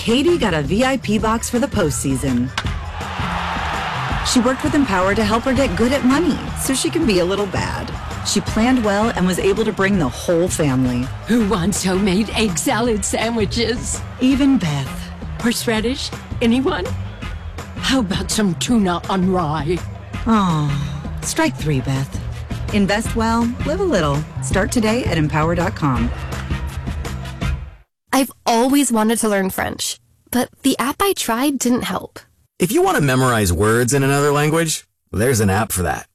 Katie got a VIP box for the postseason. She worked with Empower to help her get good at money so she can be a little bad. She planned well and was able to bring the whole family. Who wants homemade egg salad sandwiches? Even Beth. Horseradish? Anyone? How about some tuna on rye? Oh, strike 3, Beth. Invest well, live a little. Start today at Empower.com. I've always wanted to learn French, but the app I tried didn't help. If you want to memorize words in another language, there's an app for that.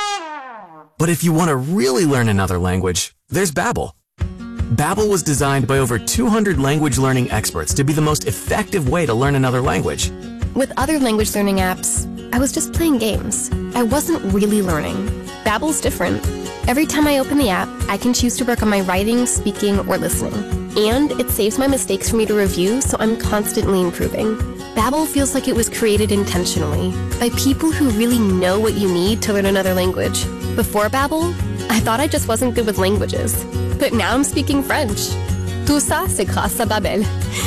But if you want to really learn another language, there's Babbel. Babbel was designed by over 200 language learning experts to be the most effective way to learn another language. With other language learning apps, I was just playing games. I wasn't really learning. Babbel's different. Every time I open the app, I can choose to work on my writing, speaking, or listening. And it saves my mistakes for me to review, so I'm constantly improving. Babbel feels like it was created intentionally by people who really know what you need to learn another language. Before Babbel, I thought I just wasn't good with languages. But now I'm speaking French. Tout ça, c'est grâce à Babbel.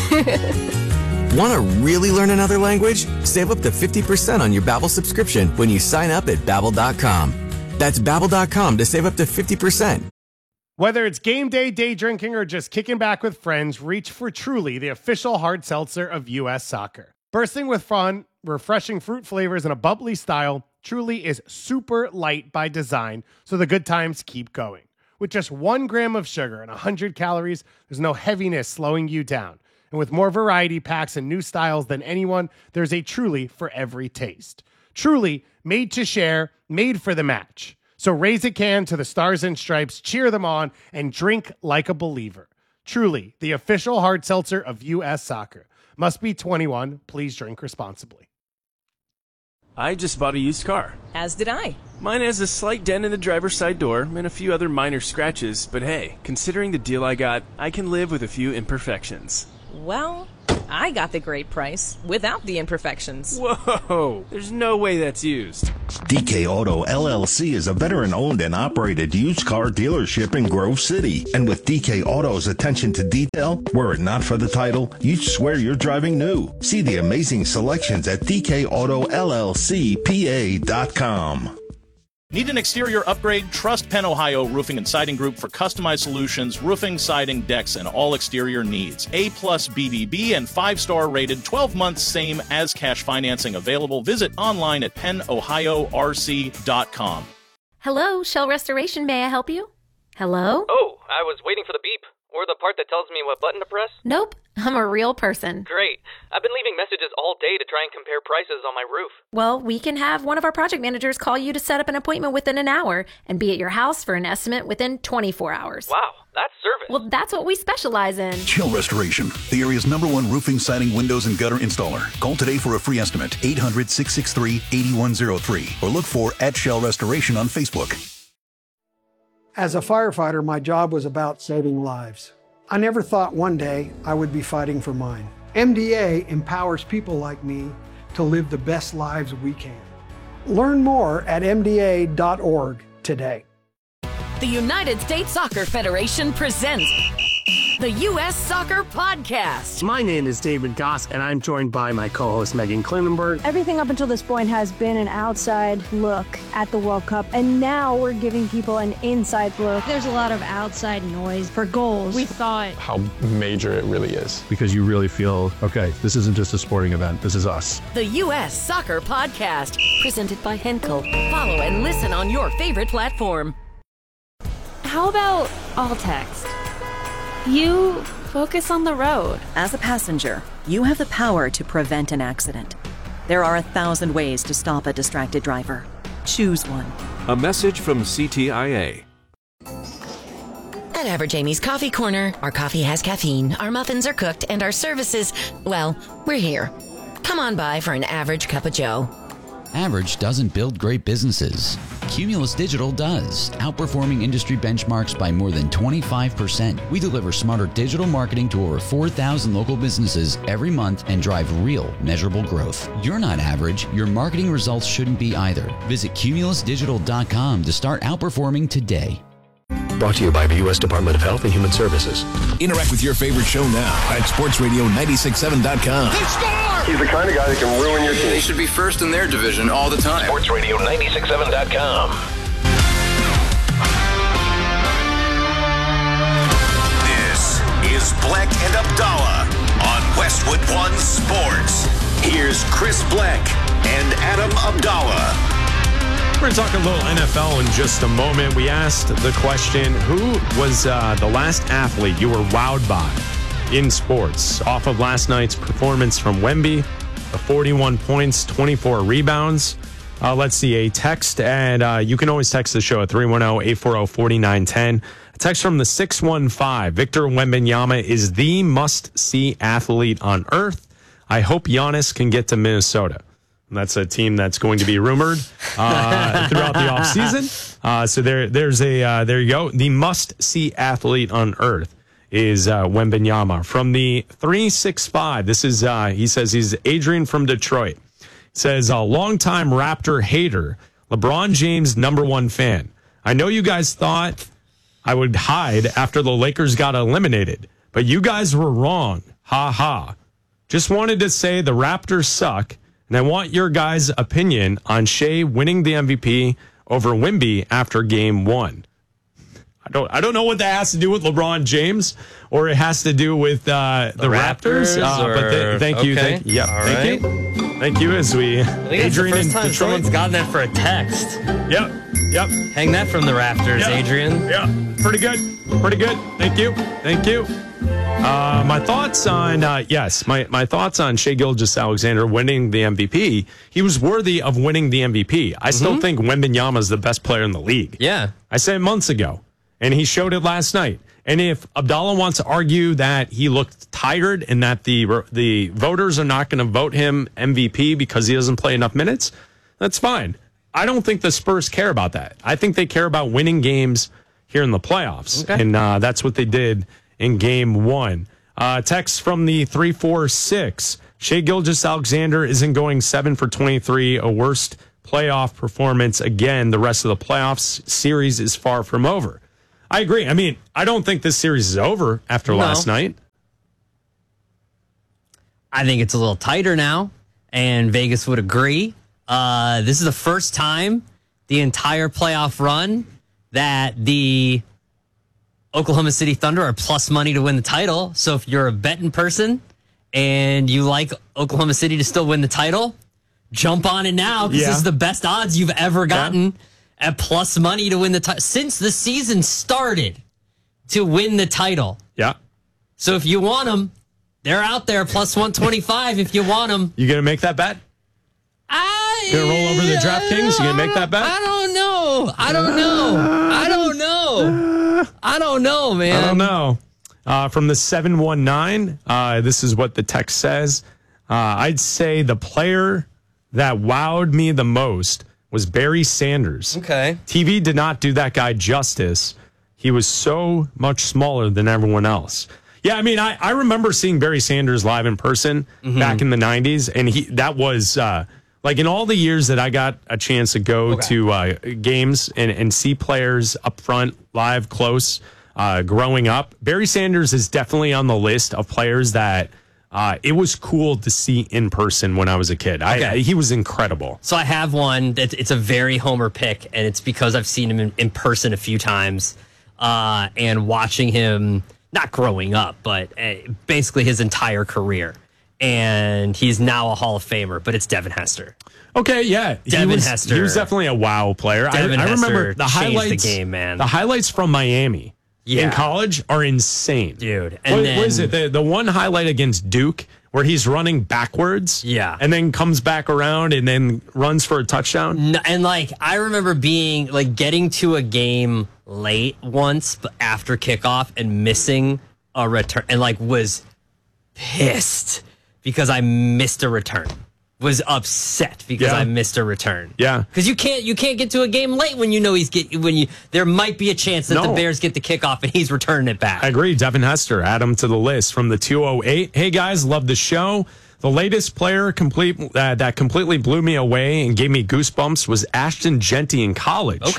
Want to really learn another language? Save up to 50% on your Babbel subscription when you sign up at Babbel.com. That's Babbel.com to save up to 50%. Whether it's game day, day drinking, or just kicking back with friends, reach for Truly, the official hard seltzer of U.S. Soccer. Bursting with fun, refreshing fruit flavors, and a bubbly style, Truly is super light by design, so the good times keep going. With just 1 gram of sugar and 100 calories, there's no heaviness slowing you down. And with more variety packs and new styles than anyone, there's a Truly for every taste. Truly, made to share, made for the match. So raise a can to the Stars and Stripes, cheer them on, and drink like a believer. Truly, the official hard seltzer of U.S. Soccer. Must be 21. Please drink responsibly. I just bought a used car. As did I. Mine has a slight dent in the driver's side door and a few other minor scratches, but hey, considering the deal I got, I can live with a few imperfections. Well, I got the great price without the imperfections. Whoa, there's no way that's used. DK Auto LLC is a veteran-owned and operated used car dealership in Grove City. And with DK Auto's attention to detail, were it not for the title, you'd swear you're driving new. See the amazing selections at DKAutoLLCPA.com. Need an exterior upgrade? Trust Penn Ohio Roofing and Siding Group for customized solutions, roofing, siding, decks, and all exterior needs. A+ BBB and 5-star rated, 12 months same as cash financing available. Visit online at pennohiorc.com. Hello, Shell Restoration. May I help you? Hello? Oh, I was waiting for the beep. Or the part that tells me what button to press? Nope, I'm a real person. Great. I've been leaving messages all day to try and compare prices on my roof. Well, we can have one of our project managers call you to set up an appointment within an hour and be at your house for an estimate within 24 hours. Wow, that's service. Well, that's what we specialize in. Shell Restoration, the area's #1 roofing, siding, windows, and gutter installer. Call today for a free estimate, 800-663-8103, or look for @Shell Restoration on Facebook. As a firefighter, my job was about saving lives. I never thought one day I would be fighting for mine. MDA empowers people like me to live the best lives we can. Learn more at MDA.org today. The United States Soccer Federation presents the U.S. Soccer Podcast. My name is David Goss, and I'm joined by my co-host Megan Klinenberg. Everything up until this point has been an outside look at the World Cup, and now we're giving people an inside look. There's a lot of outside noise for goals. We thought how major it really is, because you really feel, okay, this isn't just a sporting event, this is us. The U.S. Soccer Podcast, presented by Henkel. Follow and listen on your favorite platform. How about all text? You focus on the road. As a passenger, you have the power to prevent an accident. There are 1,000 ways to stop a distracted driver. Choose one. A message from CTIA. At Average Amy's Coffee Corner, our coffee has caffeine, our muffins are cooked, and our services, well, we're here. Come on by for an average cup of joe. Average doesn't build great businesses. Cumulus Digital does, outperforming industry benchmarks by more than 25%. We deliver smarter digital marketing to over 4,000 local businesses every month and drive real, measurable growth. You're not average. Your marketing results shouldn't be either. Visit cumulusdigital.com to start outperforming today. Brought to you by the U.S. Department of Health and Human Services. Interact with your favorite show now at sportsradio967.com. He scores! He's the kind of guy that can ruin your team. They should be first in their division all the time. sportsradio967.com. This is Bleck and Abdallah on Westwood One Sports. Here's Chris Bleck and Adam Abdallah. We're going to talk a little NFL in just a moment. We asked the question, who was the last athlete you were wowed by in sports? Off of last night's performance from Wemby, the 41 points, 24 rebounds. Let's see, a text, and you can always text the show at 310-840-4910. A text from the 615. Victor Wembanyama is the must-see athlete on earth. I hope Giannis can get to Minnesota. That's a team that's going to be rumored throughout the offseason. So there you go. The must-see athlete on earth is Wembanyama. From the 365, this is, he says he's Adrian from Detroit. He says, a longtime Raptor hater, LeBron James #1 fan. I know you guys thought I would hide after the Lakers got eliminated, but you guys were wrong. Ha ha. Just wanted to say the Raptors suck. And I want your guys' opinion on Shea winning the MVP over Wemby after Game 1. I don't know what that has to do with LeBron James, or it has to do with the Raptors. Thank you. Okay. Thank you. As we, I think Adrian that's the first time in Detroit. someone's gotten that for a text. Yep. Hang that from the Raptors, Adrian. Yeah, pretty good. Thank you. My thoughts on my thoughts on Shai Gilgeous-Alexander winning the MVP. He was worthy of winning the MVP. I still think Wembanyama is the best player in the league. Yeah, I said it months ago, and he showed it last night. And if Abdallah wants to argue that he looked tired and that the voters are not going to vote him MVP because he doesn't play enough minutes, that's fine. I don't think the Spurs care about that. I think they care about winning games here in the playoffs, and that's what they did in Game 1. Text from the 346. Shai Gilgeous-Alexander isn't going 7 for 23, a worst playoff performance. Again, the rest of the playoffs series is far from over. I agree. I mean, I don't think this series is over after last night. I think it's a little tighter now, and Vegas would agree. This is the first time the entire playoff run that the Oklahoma City Thunder are plus money to win the title. So if you're a betting person and you like Oklahoma City to still win the title, jump on it now because this is the best odds you've ever gotten at plus money to win the title since the season started to win the title. Yeah. So if you want them, they're out there plus 125 if you want them. You going to make that bet? You going to roll over the DraftKings? You going to make that bet? I don't know, man. I don't know. From the 719, this is what the text says. I'd say the player that wowed me the most was Barry Sanders. Okay. TV did not do that guy justice. He was so much smaller than everyone else. Yeah, I mean, I remember seeing Barry Sanders live in person back in the 90s, and that was... like in all the years that I got a chance to go to games and see players up front, live, close, growing up, Barry Sanders is definitely on the list of players that it was cool to see in person when I was a kid. He was incredible. So I have one that it's a very homer pick, and it's because I've seen him in person a few times and watching him, not growing up, but basically his entire career. And he's now a Hall of Famer, but it's Devin Hester. Okay, yeah. Hester. He was definitely a wow player. I remember the highlights. The game, man. The highlights from Miami in college are insane. Dude. And what is it? The one highlight against Duke where he's running backwards. Yeah. And then comes back around and then runs for a touchdown. No, and I remember getting to a game late once but after kickoff and missing a return and was pissed because I missed a return. Was upset because I missed a return. Yeah, because you can't get to a game late when you know there might be a chance that the Bears get the kickoff and he's returning it back. I agree. Devin Hester, add him to the list from the 208. Hey guys, love the show. The latest player that completely blew me away and gave me goosebumps was Ashton Genty in college. Okay,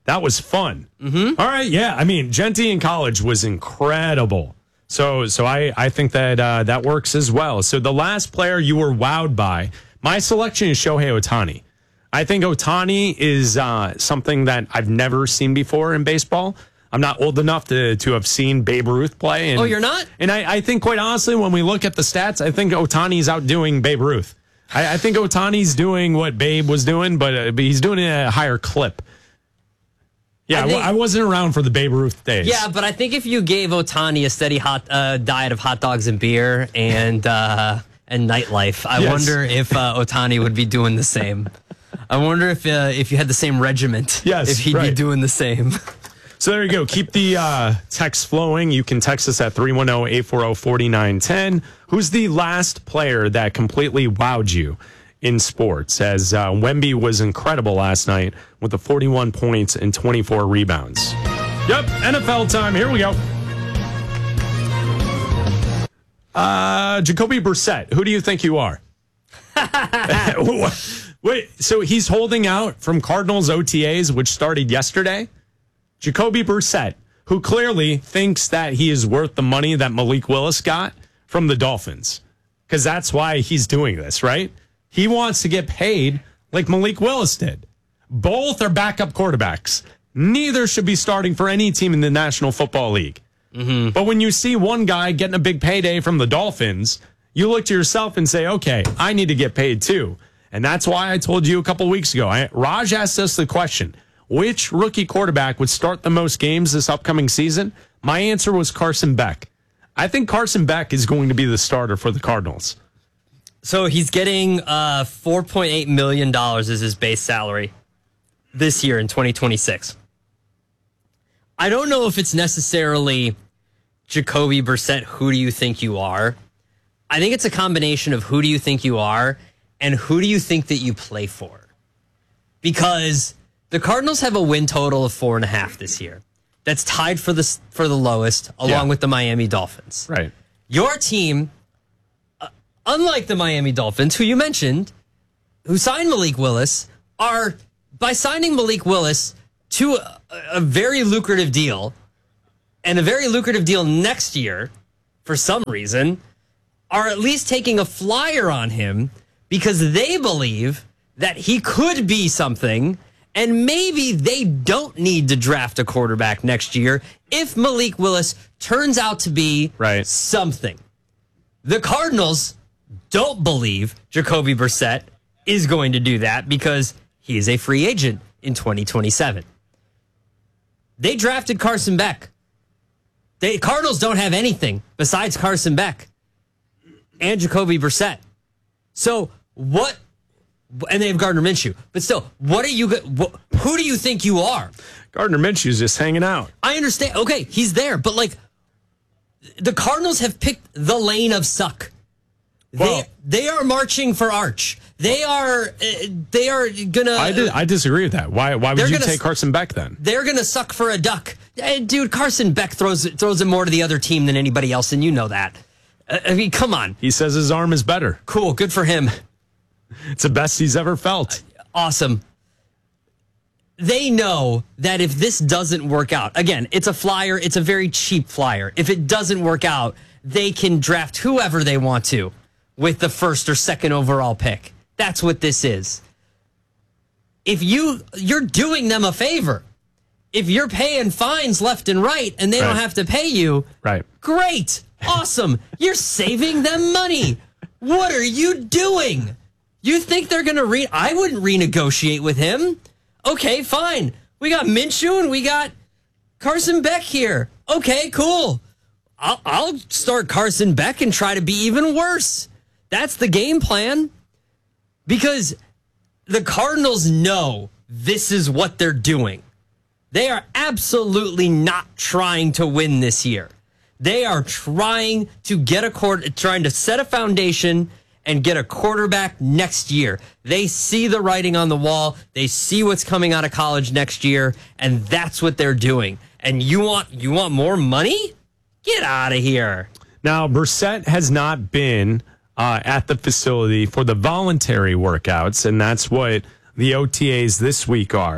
That was fun. Mm-hmm. All right, yeah. I mean, Genty in college was incredible. So I think that that works as well. So the last player you were wowed by, my selection is Shohei Ohtani. I think Ohtani is something that I've never seen before in baseball. I'm not old enough to have seen Babe Ruth play. And, you're not? And I think, quite honestly, when we look at the stats, I think Ohtani's outdoing Babe Ruth. I think Ohtani's doing what Babe was doing, but he's doing it at a higher clip. Yeah, I wasn't around for the Babe Ruth days. Yeah, but I think if you gave Ohtani a steady diet of hot dogs and beer and nightlife, I wonder if Ohtani would be doing the same. I wonder if you had the same regiment, if he'd be doing the same. So there you go. Keep the text flowing. You can text us at 310-840-4910. Who's the last player that completely wowed you in sports? As Wemby was incredible last night with the 41 points and 24 rebounds. Yep, NFL time. Here we go. Jacoby Brissett, who do you think you are? Wait, so he's holding out from Cardinals OTAs, which started yesterday? Jacoby Brissett, who clearly thinks that he is worth the money that Malik Willis got from the Dolphins. Because that's why he's doing this, right? He wants to get paid like Malik Willis did. Both are backup quarterbacks. Neither should be starting for any team in the National Football League. Mm-hmm. But when you see one guy getting a big payday from the Dolphins, you look to yourself and say, okay, I need to get paid too. And that's why I told you a couple weeks ago, Raj asked us the question, which rookie quarterback would start the most games this upcoming season? My answer was Carson Beck. I think Carson Beck is going to be the starter for the Cardinals. So he's getting $4.8 million as his base salary this year in 2026. I don't know if it's necessarily Jacoby Brissett, who do you think you are? I think it's a combination of who do you think you are and who do you think that you play for? Because the Cardinals have a win total of 4.5 this year. That's tied for the lowest, along with the Miami Dolphins. Right. Your team, unlike the Miami Dolphins, who you mentioned, who signed Malik Willis, are, by signing Malik Willis to a very lucrative deal, and a very lucrative deal next year, for some reason, are at least taking a flyer on him because they believe that he could be something, and maybe they don't need to draft a quarterback next year if Malik Willis turns out to be something. The Cardinals don't believe Jacoby Brissett is going to do that because he is a free agent in 2027. They drafted Carson Beck. The Cardinals don't have anything besides Carson Beck and Jacoby Brissett. So what? And they have Gardner Minshew. But still, what are you? Who do you think you are? Gardner Minshew's just hanging out. I understand. Okay, he's there, but like, the Cardinals have picked the lane of suck. Well, they are marching for Arch. They are gonna. I disagree with that. Why would you take Carson Beck then? They're gonna suck for a duck, dude. Carson Beck throws it more to the other team than anybody else, and you know that. I mean, come on. He says his arm is better. Cool, good for him. It's the best he's ever felt. Awesome. They know that if this doesn't work out, again, it's a flyer. It's a very cheap flyer. If it doesn't work out, they can draft whoever they want to with the first or second overall pick. That's what this is. If you're doing them a favor. If you're paying fines left and right and they don't have to pay you, great, awesome. You're saving them money. What are you doing? You think they're going to I wouldn't renegotiate with him. Okay, fine. We got Minshew and we got Carson Beck here. Okay, cool. I'll start Carson Beck and try to be even worse. That's the game plan. Because the Cardinals know this is what they're doing. They are absolutely not trying to win this year. They are trying to trying to set a foundation and get a quarterback next year. They see the writing on the wall. They see what's coming out of college next year, and that's what they're doing. And you want more money? Get out of here. Now, Brissett has not been at the facility for the voluntary workouts, and that's what the OTAs this week are.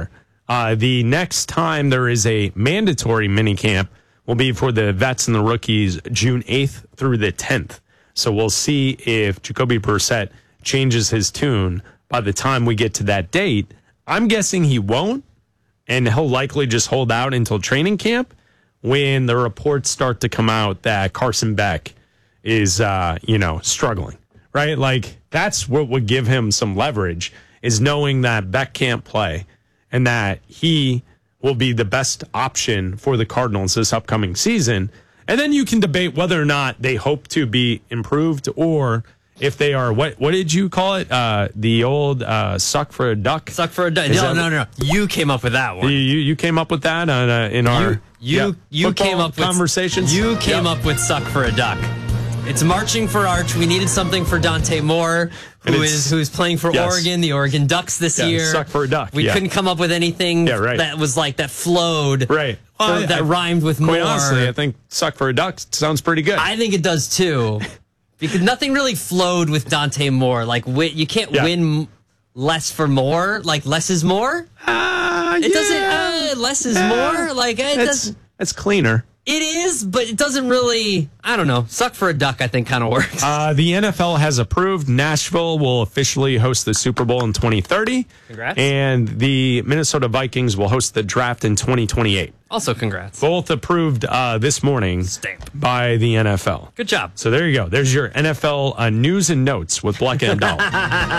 The next time there is a mandatory minicamp will be for the vets and the rookies June 8th through the 10th. So we'll see if Jacoby Brissett changes his tune by the time we get to that date. I'm guessing he won't, and he'll likely just hold out until training camp when the reports start to come out that Carson Beck is, struggling, right? Like, that's what would give him some leverage, is knowing that Beck can't play and that he will be the best option for the Cardinals this upcoming season. And then you can debate whether or not they hope to be improved, or if they are, what did you call it? The old suck for a duck? Suck for a duck. No. You came up with that one. You came up with that in our you came up with conversations. You came up with suck for a duck. It's marching for Arch. We needed something for Dante Moore, who's playing for Oregon, the Oregon Ducks this year. Suck for a duck. We couldn't come up with anything that was like that flowed. Right. That rhymed with more. Quite honestly, I think suck for a duck sounds pretty good. I think it does too. Because nothing really flowed with Dante Moore. Like, you can't win less for more. Like, less is more? It doesn't, less is more? Like, it's cleaner. It is, but it doesn't really, I don't know. Suck for a duck, I think, kind of works. The NFL has approved Nashville will officially host the Super Bowl in 2030. Congrats. And the Minnesota Vikings will host the draft in 2028. Also, congrats. Both approved this morning by the NFL. Good job. So there you go. There's your NFL news and notes with Black and Abdallah.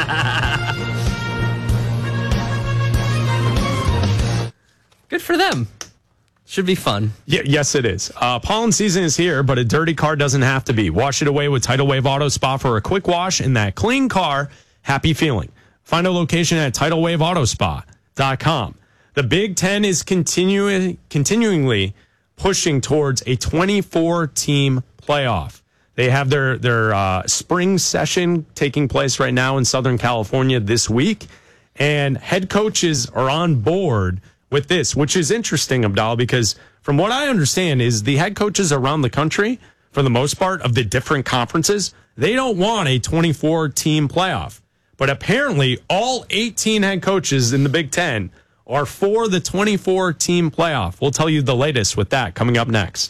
Good for them. Should be fun. Yes, it is. Pollen season is here, but a dirty car doesn't have to be. Wash it away with Tidal Wave Auto Spa for a quick wash and that clean car, happy feeling. Find a location at TidalWaveAutospa.com. The Big Ten is continuingly pushing towards a 24-team playoff. They have their spring session taking place right now in Southern California this week, and head coaches are on board with this, which is interesting, Abdallah, because from what I understand is the head coaches around the country, for the most part, of the different conferences, they don't want a 24-team playoff. But apparently all 18 head coaches in the Big Ten are for the 24-team playoff. We'll tell you the latest with that coming up next.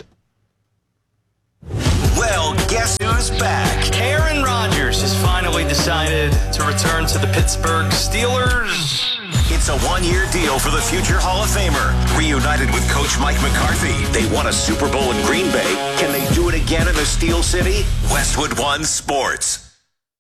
Well, guess who's back? Aaron Rodgers has finally decided to return to the Pittsburgh Steelers. It's a one-year deal for the future Hall of Famer. Reunited with Coach Mike McCarthy, they won a Super Bowl in Green Bay. Can they do it again in the Steel City? Westwood One Sports.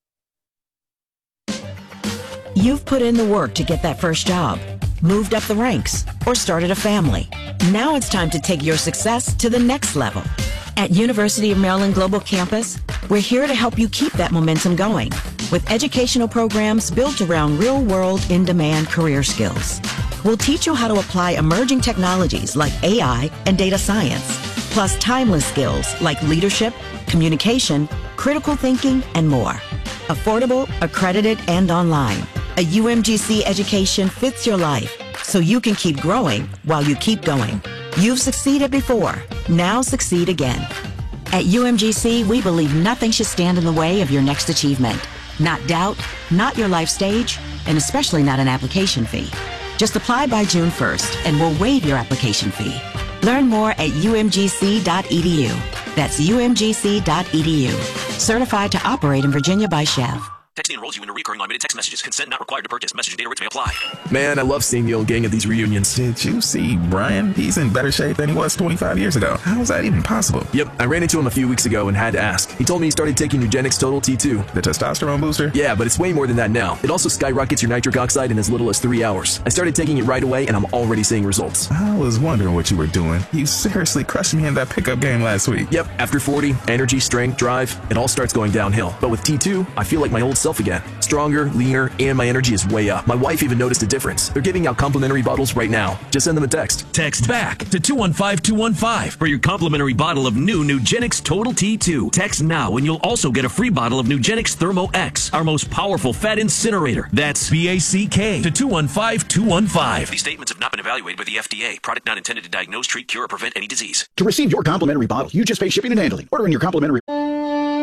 You've put in the work to get that first job, moved up the ranks, or started a family. Now it's time to take your success to the next level. At University of Maryland Global Campus, we're here to help you keep that momentum going with educational programs built around real-world, in-demand career skills. We'll teach you how to apply emerging technologies like AI and data science, plus timeless skills like leadership, communication, critical thinking, and more. Affordable, accredited, and online. A UMGC education fits your life, so you can keep growing while you keep going. You've succeeded before. Now succeed again. At UMGC, we believe nothing should stand in the way of your next achievement. Not doubt, not your life stage, and especially not an application fee. Just apply by June 1st, and we'll waive your application fee. Learn more at umgc.edu. That's umgc.edu. Certified to operate in Virginia by Chev. Texting enrolls you in recurring limited text messages. Consent not required to purchase. Message and data rates may apply. Man, I love seeing the old gang at these reunions. Did you see Brian? He's in better shape than he was 25 years ago. How is that even possible? Yep, I ran into him a few weeks ago and had to ask. He told me he started taking Nugenix Total T2. The testosterone booster? Yeah, but it's way more than that now. It also skyrockets your nitric oxide in as little as 3 hours. I started taking it right away and I'm already seeing results. I was wondering what you were doing. You seriously crushed me in that pickup game last week. Yep, after 40, energy, strength, drive, it all starts going downhill. But with T2, I feel like my old self again. Stronger, leaner, and my energy is way up. My wife even noticed a difference. They're giving out complimentary bottles right now. Just send them a text. Text BACK to 215-215 for your complimentary bottle of new Nugenix Total T2. Text now and you'll also get a free bottle of Nugenix Thermo X, our most powerful fat incinerator. That's BACK to 215-215. These statements have not been evaluated by the FDA. Product not intended to diagnose, treat, cure, or prevent any disease. To receive your complimentary bottle, you just pay shipping and handling. Order in your complimentary.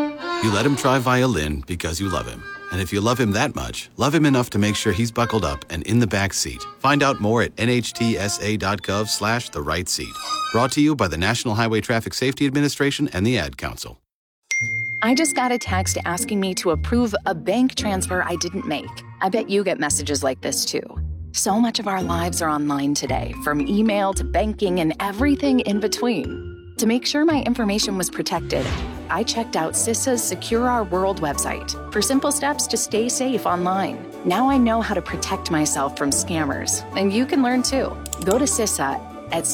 You let him try violin because you love him. And if you love him that much, love him enough to make sure he's buckled up and in the back seat. Find out more at nhtsa.gov/the right seat. Brought to you by the National Highway Traffic Safety Administration and the Ad Council. I just got a text asking me to approve a bank transfer I didn't make. I bet you get messages like this too. So much of our lives are online today, from email to banking and everything in between. To make sure my information was protected, I checked out CISA's Secure Our World website for simple steps to stay safe online. Now I know how to protect myself from scammers, and you can learn too. Go to CISA at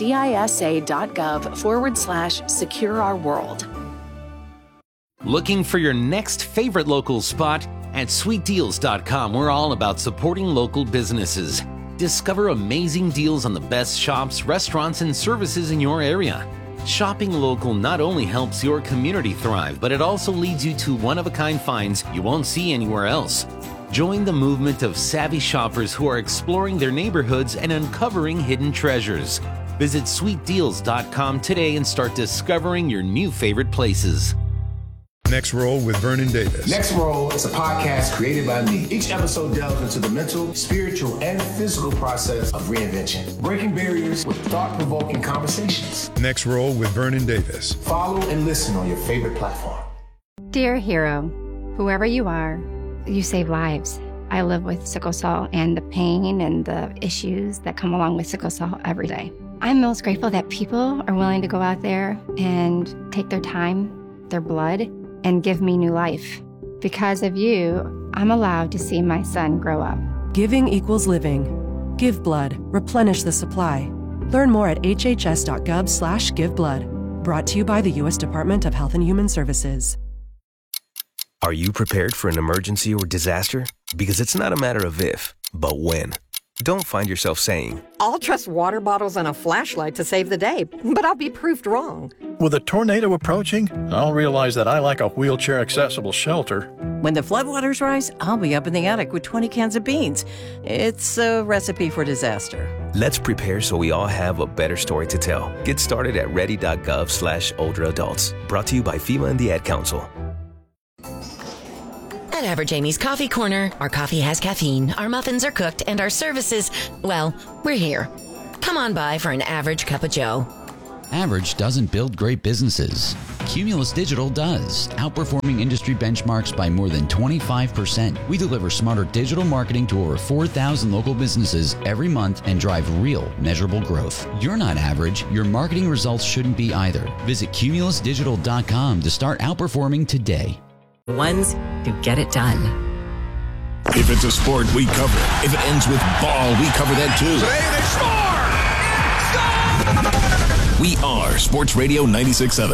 cisa.gov/Secure Our World. Looking for your next favorite local spot? At sweetdeals.com, we're all about supporting local businesses. Discover amazing deals on the best shops, restaurants, and services in your area. Shopping local not only helps your community thrive, but it also leads you to one-of-a-kind finds you won't see anywhere else. Join the movement of savvy shoppers who are exploring their neighborhoods and uncovering hidden treasures. Visit sweetdeals.com today and start discovering your new favorite places. Next Roll with Vernon Davis. Next Roll is a podcast created by me. Each episode delves into the mental, spiritual, and physical process of reinvention, breaking barriers with thought-provoking conversations. Next Roll with Vernon Davis. Follow and listen on your favorite platform. Dear hero, whoever you are, you save lives. I live with sickle cell and the pain and the issues that come along with sickle cell every day. I'm most grateful that people are willing to go out there and take their time, their blood, and give me new life. Because of you, I'm allowed to see my son grow up. Giving equals living. Give blood. Replenish the supply. Learn more at hhs.gov/giveblood. Brought to you by the U.S. Department of Health and Human Services. Are you prepared for an emergency or disaster? Because it's not a matter of if, but when. Don't find yourself saying, I'll trust water bottles and a flashlight to save the day, but I'll be proved wrong. With a tornado approaching, I'll realize that I lack a wheelchair-accessible shelter. When the floodwaters rise, I'll be up in the attic with 20 cans of beans. It's a recipe for disaster. let's prepare so we all have a better story to tell. Get started at ready.gov/older adults. Brought to you by FEMA and the Ad Council. At Average Amy's Coffee Corner, our coffee has caffeine, our muffins are cooked, and our services, well, we're here. Come on by for an average cup of joe. Average doesn't build great businesses. Cumulus Digital does, outperforming industry benchmarks by more than 25%. We deliver smarter digital marketing to over 4,000 local businesses every month and drive real, measurable growth. You're not average. Your marketing results shouldn't be either. Visit cumulusdigital.com to start outperforming today. Ones who get it done. If it's a sport, we cover it. If it ends with ball, we cover that too. We are Sports Radio 96.7.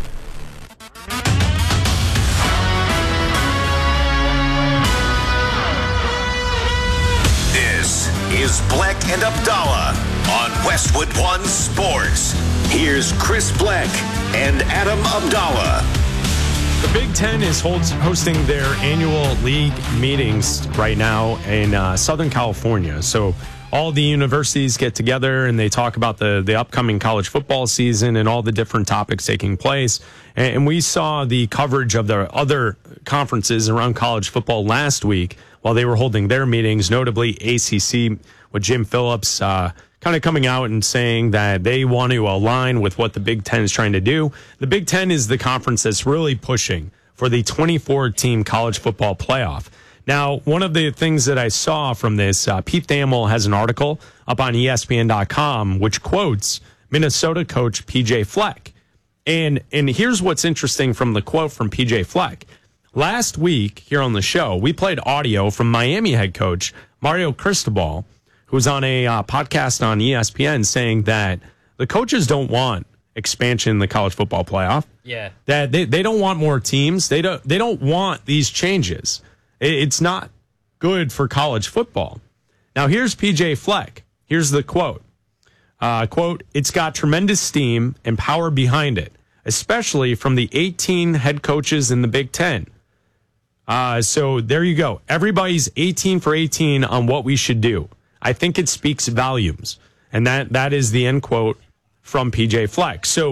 This is Bleck and Abdallah on Westwood One Sports. Here's Chris Bleck and Adam Abdallah. The Big Ten is hosting their annual league meetings right now in Southern California. So all the universities get together and they talk about the upcoming college football season and all the different topics taking place. And we saw the coverage of the other conferences around college football last week while they were holding their meetings, notably ACC with Jim Phillips kind of coming out and saying that they want to align with what the Big Ten is trying to do. The Big Ten is the conference that's really pushing for the 24-team college football playoff. Now, one of the things that I saw from this, Pete Thamel has an article up on ESPN.com which quotes Minnesota coach P.J. Fleck. And here's what's interesting from the quote from P.J. Fleck. Last week here on the show, we played audio from Miami head coach Mario Cristobal, who was on a podcast on ESPN saying that the coaches don't want expansion in the college football playoff. Yeah. That they don't want more teams. They don't want these changes. It's not good for college football. Now, here's P.J. Fleck. Here's the quote. Quote, "It's got tremendous steam and power behind it, especially from the 18 head coaches in the Big Ten." So there you go. Everybody's 18 for 18 on what we should do. I think it speaks volumes. And that is the end quote from P.J. Fleck. So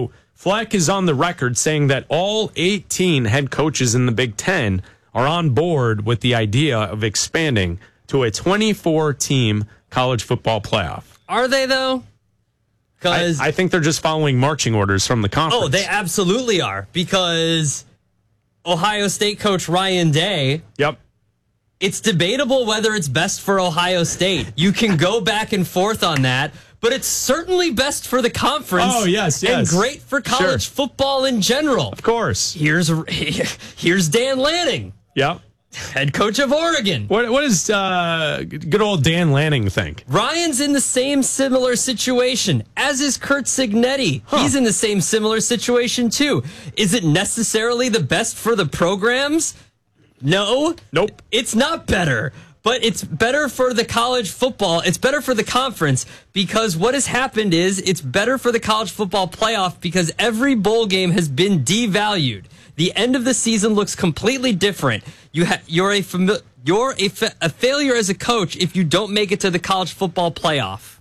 Fleck is on the record saying that all 18 head coaches in the Big Ten are on board with the idea of expanding to a 24-team college football playoff. Are they, though? Because I think they're just following marching orders from the conference. Oh, they absolutely are. Because Ohio State coach Ryan Day. Yep. It's debatable whether it's best for Ohio State. You can go back and forth on that, but it's certainly best for the conference. Oh, yes. And great for college football in general. Of course. Here's Dan Lanning. Yep. Head coach of Oregon. What does good old Dan Lanning think? Ryan's in the same similar situation, as is Curt Cignetti. He's in the same similar situation, too. Is it necessarily the best for the programs? No. Nope. It's not better. But it's better for the college football. It's better for the conference because what has happened is it's better for the college football playoff because every bowl game has been devalued. The end of the season looks completely different. You're a failure as a coach if you don't make it to the college football playoff.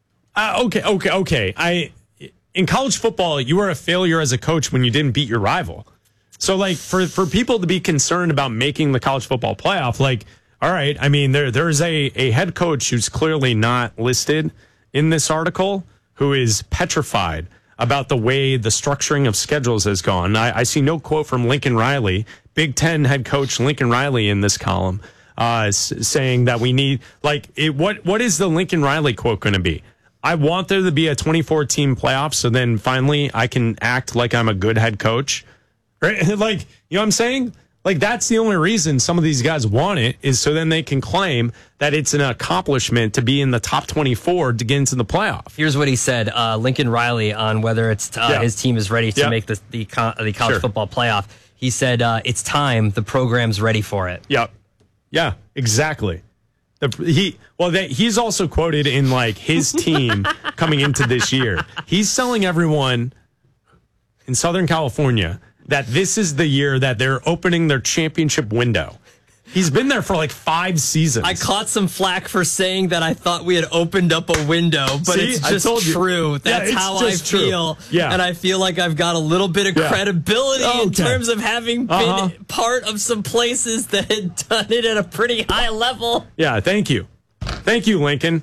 Okay. In college football, you are a failure as a coach when you didn't beat your rival. So, like, for people to be concerned about making the college football playoff, like, all right, I mean, there's a head coach who's clearly not listed in this article who is petrified about the way the structuring of schedules has gone. I see no quote from Lincoln Riley, Big Ten head coach Lincoln Riley in this column, saying that we need, what is the Lincoln Riley quote going to be? I want there to be a 24-team playoff so then finally I can act like I'm a good head coach. Right? Like, you know what I'm saying? Like, that's the only reason some of these guys want it is so then they can claim that it's an accomplishment to be in the top 24 to get into the playoff. Here's what he said, Lincoln Riley, on whether it's his team is ready to make the college football playoff. He said, it's time. The program's ready for it. Yep. Yeah, exactly. He's also quoted in, like, his team coming into this year. He's telling everyone in Southern California that this is the year that they're opening their championship window. He's been there for like 5 seasons. I caught some flack for saying that I thought we had opened up a window, but it's just true. That's how I feel. Yeah. And I feel like I've got a little bit of credibility in terms of having been part of some places that had done it at a pretty high level. Yeah, thank you. Thank you, Lincoln.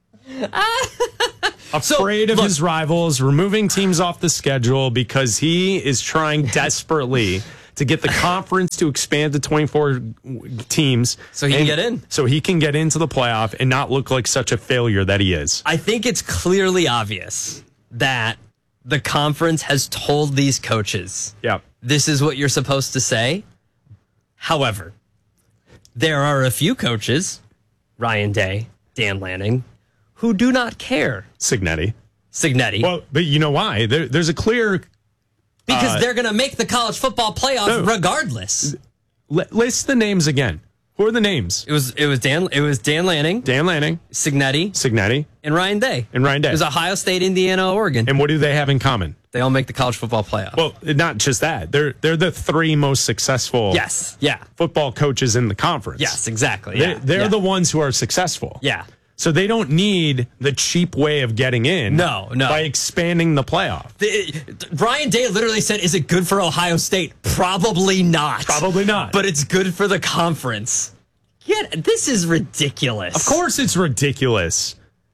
Afraid of his rivals, removing teams off the schedule because he is trying desperately to get the conference to expand to 24 teams. So he can get in. So he can get into the playoff and not look like such a failure that he is. I think it's clearly obvious that the conference has told these coaches, this is what you're supposed to say. However, there are a few coaches, Ryan Day, Dan Lanning, who do not care. Cignetti. Well, but you know why? There's a clear... Because they're going to make the college football playoff regardless. List the names again. Who are the names? It was Dan Lanning. Dan Lanning. Cignetti. And Ryan Day. It was Ohio State, Indiana, Oregon. And what do they have in common? They all make the college football playoff. Well, not just that. They're the 3 most successful football coaches in the conference. Yes, exactly. They're the ones who are successful. Yeah. So they don't need the cheap way of getting in. No. By expanding the playoff. Ryan Day literally said, is it good for Ohio State? Probably not. But it's good for the conference. This is ridiculous. Of course it's ridiculous.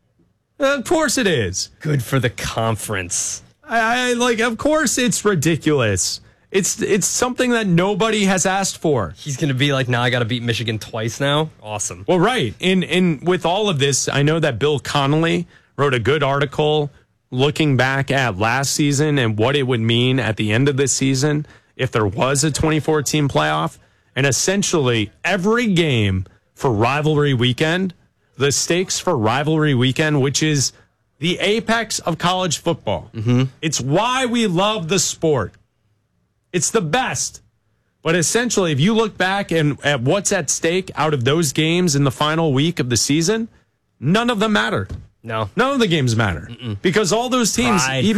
Of course it is. Good for the conference. Of course it's ridiculous. It's something that nobody has asked for. He's going to be like, now I got to beat Michigan twice now? Awesome. Well, right. And with all of this, I know that Bill Connolly wrote a good article looking back at last season and what it would mean at the end of this season if there was a 24-team playoff. And essentially, every game for rivalry weekend, the stakes for rivalry weekend, which is the apex of college football. It's why we love the sport. It's the best. But essentially, if you look back at what's at stake out of those games in the final week of the season, none of them matter. No. None of the games matter. Because all those teams,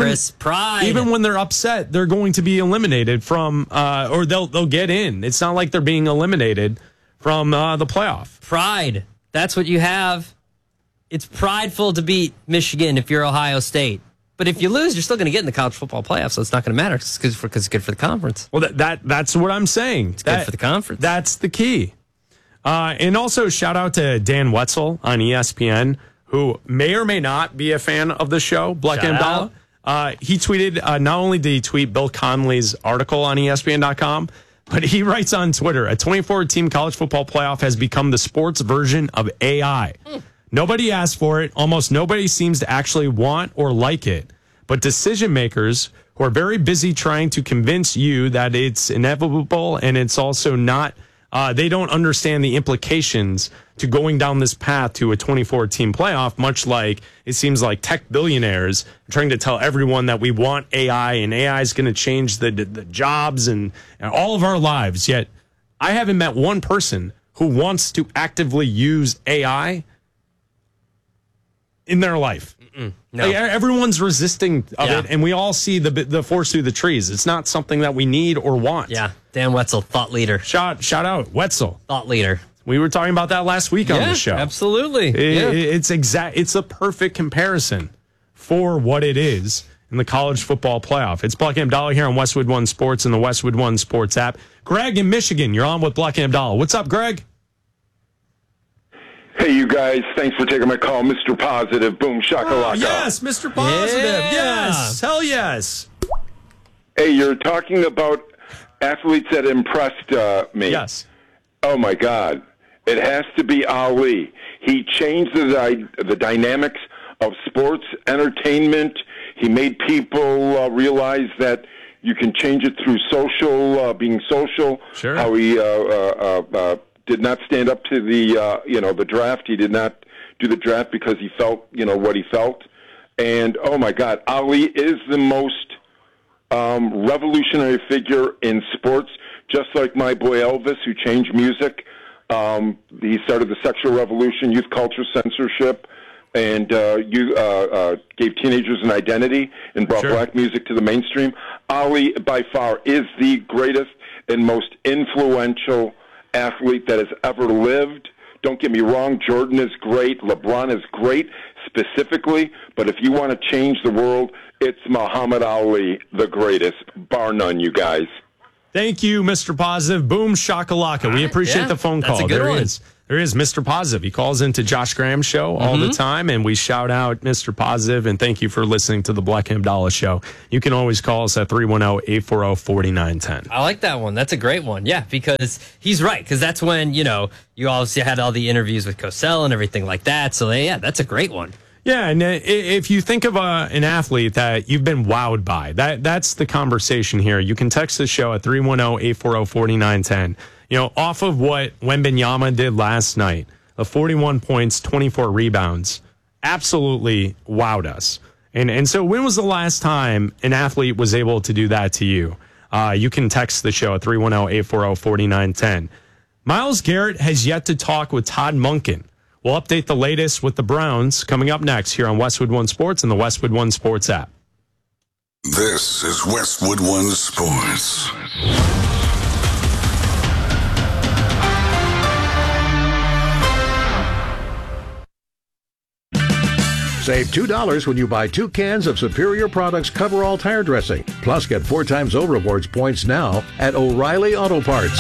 even when they're upset, they're going to be eliminated from, or they'll get in. It's not like they're being eliminated from the playoff. Pride. That's what you have. It's prideful to beat Michigan if you're Ohio State. But if you lose, you're still going to get in the college football playoff, so it's not going to matter because it's good for the conference. Well, that's what I'm saying. It's good for the conference. That's the key. And also, shout out to Dan Wetzel on ESPN, who may or may not be a fan of the show, Black Abdallah. He tweeted, not only did he tweet Bill Connelly's article on ESPN.com, but he writes on Twitter, a 24-team college football playoff has become the sports version of AI. Nobody asked for it. Almost nobody seems to actually want or like it. But decision makers who are very busy trying to convince you that it's inevitable and it's also not, they don't understand the implications to going down this path to a 24-team playoff, much like it seems like tech billionaires are trying to tell everyone that we want AI and AI is going to change the jobs and all of our lives. Yet I haven't met one person who wants to actively use AI in their life. No. Like, everyone's resisting of it, and we all see the forest through the trees. It's not something that we need or want. Yeah, Dan Wetzel, thought leader. Shout out, Wetzel. Thought leader. We were talking about that last week on the show. Absolutely. It's a perfect comparison for what it is in the college football playoff. It's Black Abdallah here on Westwood One Sports and the Westwood One Sports app. Greg in Michigan, you're on with Black Abdallah. What's up, Greg? Hey, you guys. Thanks for taking my call. Mr. Positive. Boom, shakalaka. Oh, yes, Mr. Positive. Yeah. Yes. Hell yes. Hey, you're talking about athletes that impressed me. Yes. Oh, my God. It has to be Ali. He changed the dynamics of sports, entertainment. He made people realize that you can change it through being social. Sure. How he did not stand up to the draft. He did not do the draft because he felt, what he felt. And, oh, my God, Ali is the most revolutionary figure in sports, just like my boy Elvis, who changed music. He started the sexual revolution, youth culture censorship, and gave teenagers an identity and brought black music to the mainstream. Ali, by far, is the greatest and most influential athlete that has ever lived. Don't get me wrong, Jordan is great, LeBron is great specifically, but if you want to change the world, it's Muhammad Ali, the greatest, bar none, you guys. Thank you, Mr. Positive. Boom shakalaka. We appreciate the phone call. That's a good one. There is Mr. Positive. He calls into Josh Graham's show all the time, and we shout out Mr. Positive, and thank you for listening to the Black Abdallah Show. You can always call us at 310-840-4910. I like that one. That's a great one. Yeah, because he's right. Because that's when, you obviously had all the interviews with Cosell and everything like that. So, that's a great one. Yeah, and if you think of an athlete that you've been wowed by, that's the conversation here. You can text the show at 310-840-4910. Off of what Wembanyama did last night, 41 points, 24 rebounds, absolutely wowed us. And so when was the last time an athlete was able to do that to you? You can text the show at 310-840-4910. Myles Garrett has yet to talk with Todd Monken. We'll update the latest with the Browns coming up next here on Westwood One Sports and the Westwood One Sports app. This is Westwood One Sports. Save $2 when you buy 2 cans of Superior Products Coverall Tire Dressing. Plus, get 4 times O-Rewards points now at O'Reilly Auto Parts.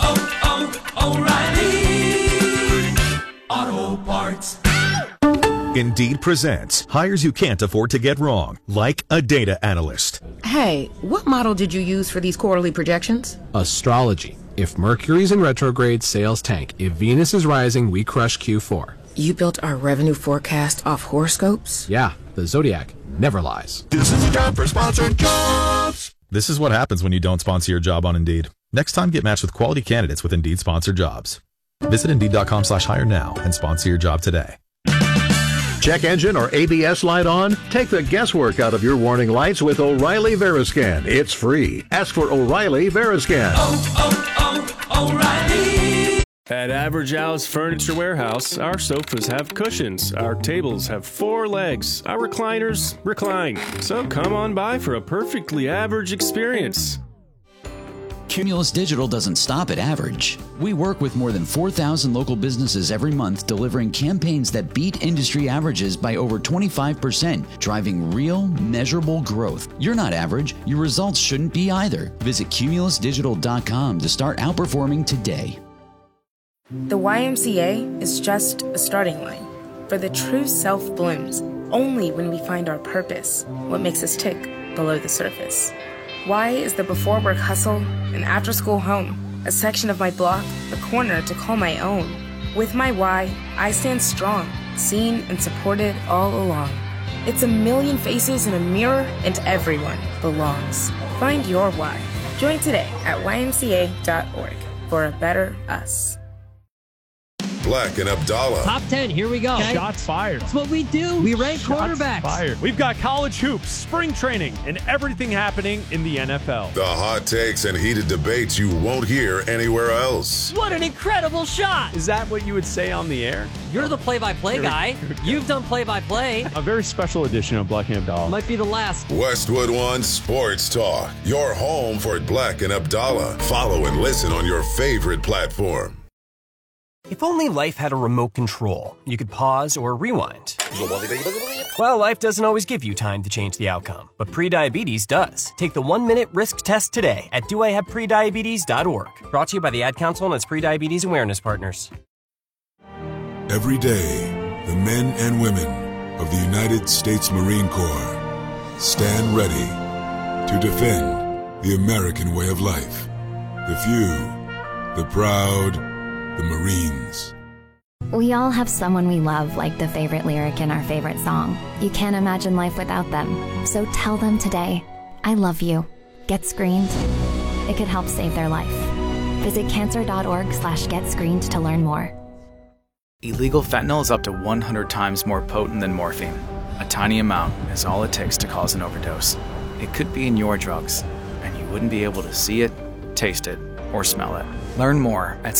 O'Reilly Auto Parts. Indeed presents hires you can't afford to get wrong, like a data analyst. Hey, what model did you use for these quarterly projections? Astrology. If Mercury's in retrograde, sales tank. If Venus is rising, we crush Q4. You built our revenue forecast off horoscopes? Yeah, the Zodiac never lies. This is a job for sponsored jobs. This is what happens when you don't sponsor your job on Indeed. Next time, get matched with quality candidates with Indeed sponsored jobs. Visit Indeed.com/hire now and sponsor your job today. Check engine or ABS light on? Take the guesswork out of your warning lights with O'Reilly Veriscan. It's free. Ask for O'Reilly Veriscan. O'Reilly. At Average Al's Furniture Warehouse, our sofas have cushions, our tables have 4 legs, our recliners recline. So come on by for a perfectly average experience. Cumulus Digital doesn't stop at average. We work with more than 4,000 local businesses every month, delivering campaigns that beat industry averages by over 25%, driving real, measurable growth. You're not average. Your results shouldn't be either. Visit cumulusdigital.com to start outperforming today. The YMCA is just a starting line, for the true self blooms only when we find our purpose, what makes us tick below the surface. Y is the before work hustle, an after school home, a section of my block, a corner to call my own. With my Y, I stand strong, seen and supported all along. It's a million faces in a mirror, and everyone belongs. Find your Y. Join today at ymca.org for a better us. Black and Abdallah. Top 10, here we go. Okay. Shots fired. That's what we do. We rank quarterbacks. Fired. We've got college hoops, spring training, and everything happening in the NFL. The hot takes and heated debates you won't hear anywhere else. What an incredible shot. Is that what you would say on the air? You're the play-by-play guy. You've done play-by-play. A very special edition of Black and Abdallah. Might be the last. Westwood One Sports Talk. Your home for Black and Abdallah. Follow and listen on your favorite platform. If only life had a remote control, you could pause or rewind. Well, life doesn't always give you time to change the outcome, but prediabetes does. Take the 1-minute risk test today at doihaveprediabetes.org. Brought to you by the Ad Council and its prediabetes awareness partners. Every day, the men and women of the United States Marine Corps stand ready to defend the American way of life. The few, the proud, the Marines. We all have someone we love, like the favorite lyric in our favorite song. You can't imagine life without them. So tell them today, I love you. Get screened. It could help save their life. Visit cancer.org/getscreened to learn more. Illegal fentanyl is up to 100 times more potent than morphine. A tiny amount is all it takes to cause an overdose. It could be in your drugs, and you wouldn't be able to see it, taste it, or smell it. Learn more at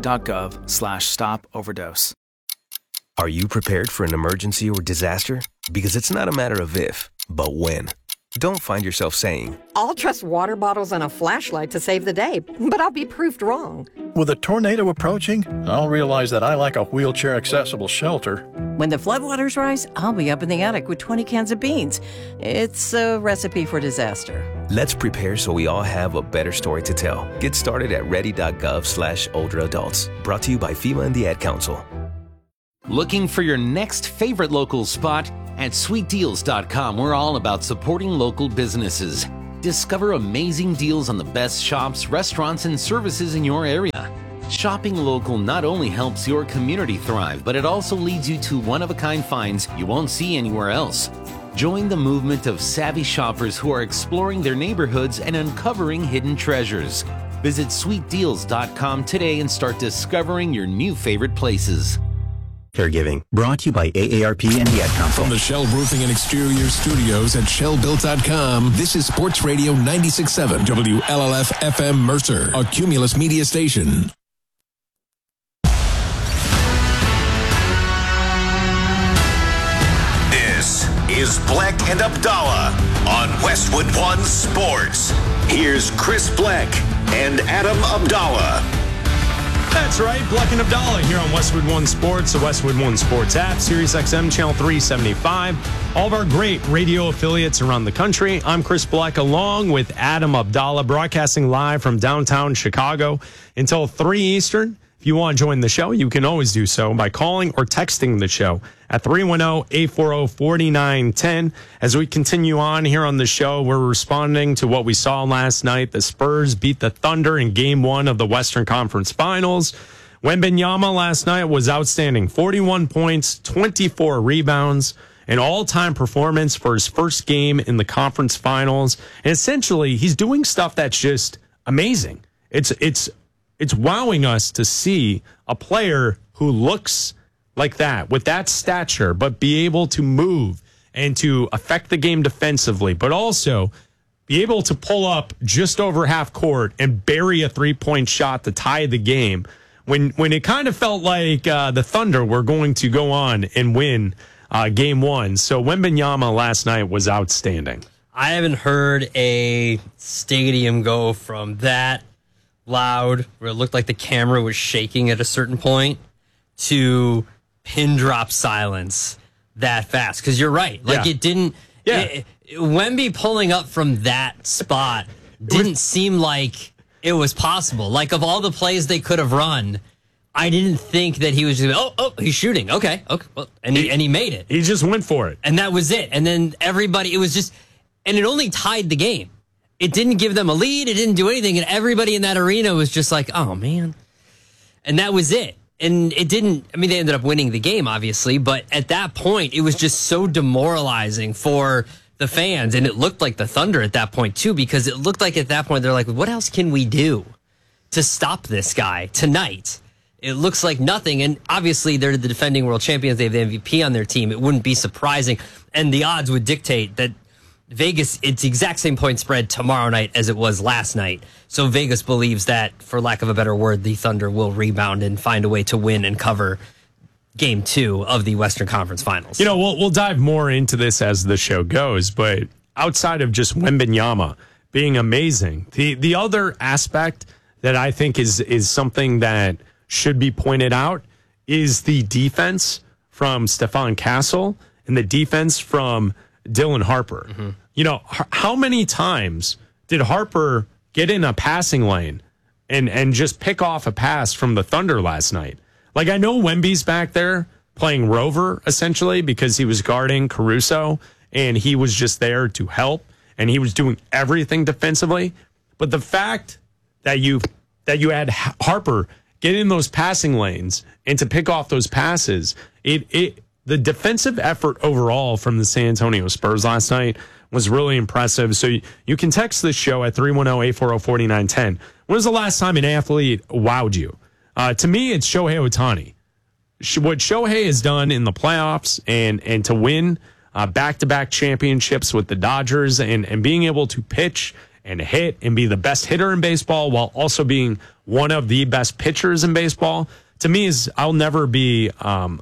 cdc.gov/stop-overdose. Are you prepared for an emergency or disaster? Because it's not a matter of if, but when. Don't find yourself saying, I'll trust water bottles and a flashlight to save the day, but I'll be proved wrong. With a tornado approaching, I'll realize that I like a wheelchair-accessible shelter. When the floodwaters rise, I'll be up in the attic with 20 cans of beans. It's a recipe for disaster. let's prepare so we all have a better story to tell. Get started at ready.gov/older adults. Brought to you by FEMA and the Ad Council. Looking for your next favorite local spot? At sweetdeals.com, we're all about supporting local businesses. Discover amazing deals on the best shops, restaurants, and services in your area. Shopping local not only helps your community thrive, but it also leads you to one-of-a-kind finds you won't see anywhere else. Join the movement of savvy shoppers who are exploring their neighborhoods and uncovering hidden treasures. Visit sweetdeals.com today and start discovering your new favorite places. Caregiving, brought to you by AARP and the Ad Council. From the Shell Roofing and Exterior Studios at ShellBuilt.com, this is Sports Radio 96.7 WLLF FM Mercer, a Cumulus media station. This is Bleck and Abdallah on Westwood One Sports. Here's Chris Bleck and Adam Abdallah. That's right, Bleck and Abdallah here on Westwood One Sports, the Westwood One Sports app, Sirius XM Channel 375, all of our great radio affiliates around the country. I'm Chris Bleck along with Adam Abdallah, broadcasting live from downtown Chicago until 3 Eastern. If you want to join the show, you can always do so by calling or texting the show at 310-840-4910. As we continue on here on the show, we're responding to what we saw last night. The Spurs beat the Thunder in Game 1 of the Western Conference Finals. Wembanyama last night was outstanding. 41 points, 24 rebounds, an all-time performance for his first game in the conference finals. And essentially, he's doing stuff that's just amazing. It's wowing us to see a player who looks like that, with that stature, but be able to move and to affect the game defensively, but also be able to pull up just over half court and bury a three-point shot to tie the game when it kind of felt like the Thunder were going to go on and win Game 1. So Wembanyama last night was outstanding. I haven't heard a stadium go from that loud, where it looked like the camera was shaking at a certain point, to pin drop silence that fast. Because you're right. Like, it didn't... Yeah. Wemby pulling up from that spot didn't seem like it was possible. Like, of all the plays they could have run, I didn't think that he was just, he's shooting. Okay. Well, and he made it. He just went for it. And that was it. And then everybody, it was just, and it only tied the game. It didn't give them a lead. It didn't do anything. And everybody in that arena was just like, oh, man. And that was it. And it didn't, I mean, they ended up winning the game, obviously. But at that point, it was just so demoralizing for the fans. And it looked like the Thunder at that point, too, because it looked like at that point, they're like, what else can we do to stop this guy tonight? It looks like nothing. And obviously, they're the defending world champions. They have the MVP on their team. It wouldn't be surprising. And the odds would dictate that Vegas, it's the exact same point spread tomorrow night as it was last night. So Vegas believes that, for lack of a better word, the Thunder will rebound and find a way to win and cover Game 2 of the Western Conference Finals. You know, we'll dive more into this as the show goes, but outside of just Wembanyama being amazing, the other aspect that I think is something that should be pointed out is the defense from Stephon Castle and the defense from Dylan Harper. Mm-hmm. You know, how many times did Harper get in a passing lane and just pick off a pass from the Thunder last night? Like, I know Wemby's back there playing rover, essentially, because he was guarding Caruso, and he was just there to help, and he was doing everything defensively. But the fact that you had Harper get in those passing lanes and to pick off those passes, the defensive effort overall from the San Antonio Spurs last night was really impressive. So you can text this show at 310-840-4910. When was the last time an athlete wowed you? To me, it's Shohei Ohtani. What Shohei has done in the playoffs and to win back-to-back championships with the Dodgers and being able to pitch and hit and be the best hitter in baseball while also being one of the best pitchers in baseball, to me, I'll never be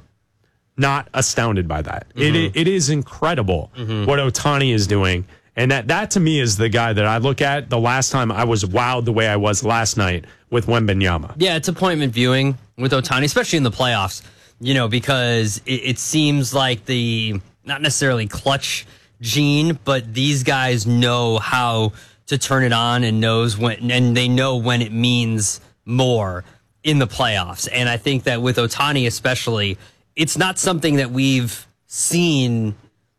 not astounded by that. Mm-hmm. It is incredible what Ohtani is doing. And that to me is the guy that I look at the last time I was wowed the way I was last night with Wembanyama. Yeah, it's appointment viewing with Ohtani, especially in the playoffs, you know, because it seems like the, not necessarily clutch gene, but these guys know how to turn it on and they know when it means more in the playoffs. And I think that with Ohtani especially, it's not something that we've seen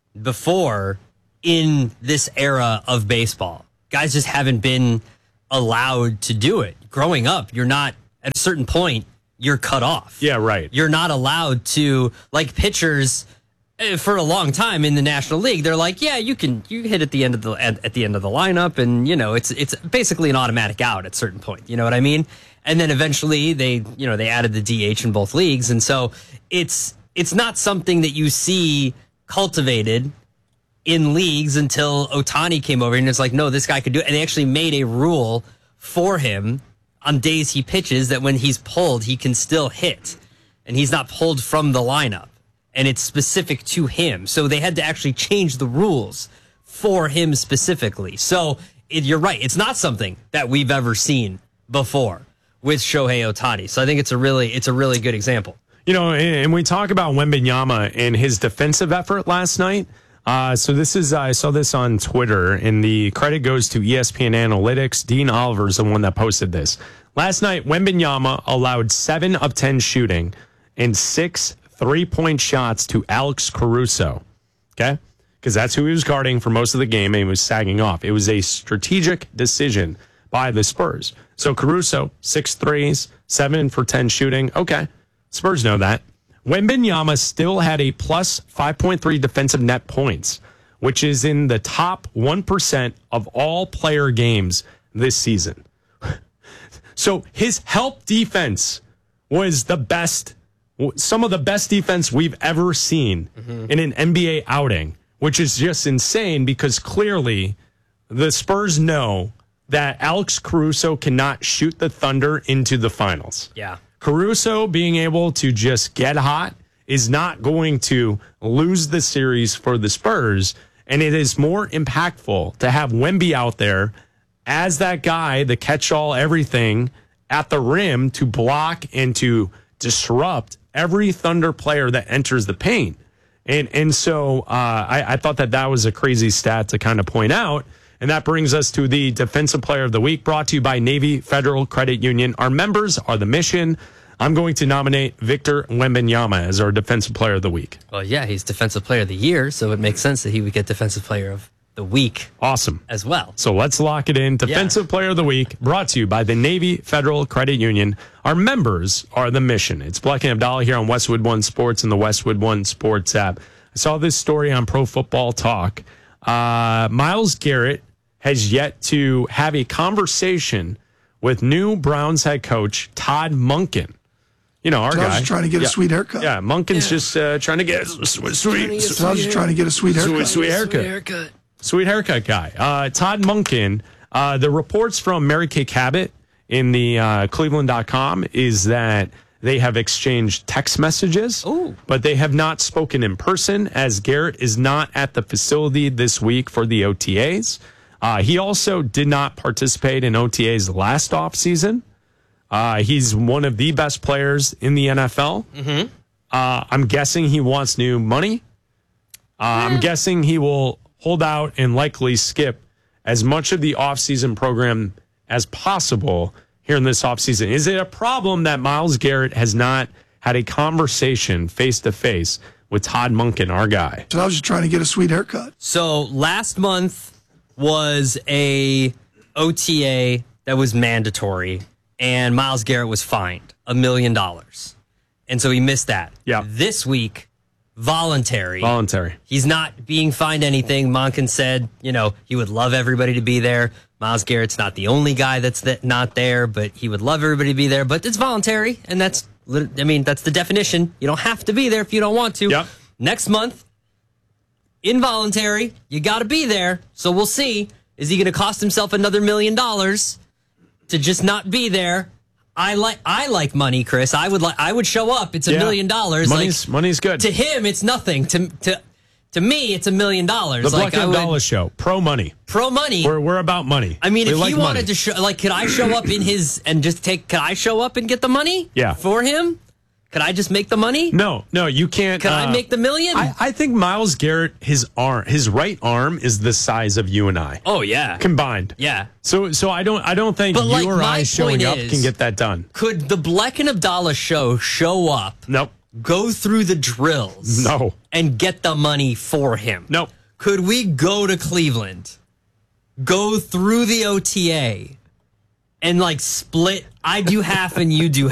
before in this era of baseball. Guys just haven't been allowed to do it. Growing up, you're not, at a certain point, you're cut off. Yeah, right. You're not allowed to, like pitchers for a long time in the National League, they're like, yeah, you hit at the end of the lineup, and you know, it's basically an automatic out at a certain point. You know what I mean? And then eventually they added the DH in both leagues, and so it's not something that you see cultivated in leagues until Ohtani came over and it's like, no, this guy could do it. And they actually made a rule for him on days he pitches that when he's pulled, he can still hit, and he's not pulled from the lineup, and it's specific to him. So they had to actually change the rules for him specifically. So you're right. It's not something that we've ever seen before with Shohei Ohtani. So I think it's a really good example. You know, and we talk about Wembanyama and his defensive effort last night. So this is, I saw this on Twitter, and the credit goes to ESPN Analytics. Dean Oliver is the one that posted this. Last night, Wembanyama allowed 7 of 10 shooting and 6 3-point shots to Alex Caruso. Okay? Because that's who he was guarding for most of the game, and he was sagging off. It was a strategic decision by the Spurs. So Caruso, 6 threes, 7 for 10 shooting. Okay. Spurs know that. Wembanyama still had a plus 5.3 defensive net points, which is in the top 1% of all player games this season. So his help defense was the best, some of the best defense we've ever seen in an NBA outing, which is just insane because clearly the Spurs know that Alex Caruso cannot shoot the Thunder into the finals. Yeah. Caruso being able to just get hot is not going to lose the series for the Spurs, and it is more impactful to have Wemby out there as that guy, the catch-all everything at the rim to block and to disrupt every Thunder player that enters the paint. And so I thought that was a crazy stat to kind of point out. And that brings us to the Defensive Player of the Week, brought to you by Navy Federal Credit Union. Our members are the mission. I'm going to nominate Victor Wembanyama as our Defensive Player of the Week. Well, yeah, he's Defensive Player of the Year, so it makes sense that he would get Defensive Player of the Week. Awesome. As well. So let's lock it in. Defensive Player of the Week, brought to you by the Navy Federal Credit Union. Our members are the mission. It's Black and Abdallah here on Westwood One Sports and the Westwood One Sports app. I saw this story on Pro Football Talk. Myles Garrett has yet to have a conversation with new Browns head coach Todd Monken. You know, our guy. Trying to get a sweet haircut. Yeah, Monken's just trying to get trying to get a sweet haircut. Sweet haircut guy. Todd Monken, the reports from Mary Kay Cabot in the Cleveland.com is that they have exchanged text messages, but they have not spoken in person, as Garrett is not at the facility this week for the OTAs. He also did not participate in OTAs last offseason. He's one of the best players in the NFL. Mm-hmm. I'm guessing he wants new money. I'm guessing he will hold out and likely skip as much of the offseason program as possible here in this offseason. Is it a problem that Myles Garrett has not had a conversation face-to-face with Todd Monken, our guy? So I was just trying to get a sweet haircut. So last month was a OTA that was mandatory, and Myles Garrett was fined $1 million. And so he missed that. Yeah. This week, voluntary. He's not being fined anything. Monken said, he would love everybody to be there. Myles Garrett's not the only guy that's not there, but he would love everybody to be there. But it's voluntary, and that's the definition. You don't have to be there if you don't want to. Yep. Next month, involuntary, you got to be there. So we'll see. Is he going to cost himself another $1 million to just not be there? I like money, Chris. I would show up. It's $1 million. Money's good. To him, it's nothing. To me, it's $1 million. The Black and Abdallah show. Pro money. We're about money. I mean, if he wanted to show, could I show up in his and just could I show up and get the money? Yeah. For him? Could I just make the money? No, you can't. Can I make the $1 million? I think Myles Garrett, his right arm is the size of you and I. Oh yeah, combined. Yeah. So I don't think you or I showing up can get that done. Could the Black and Abdallah show up? Nope. Go through the drills? No. And get the money for him? Nope. Could we go to Cleveland, go through the OTA, and split? I do half and you do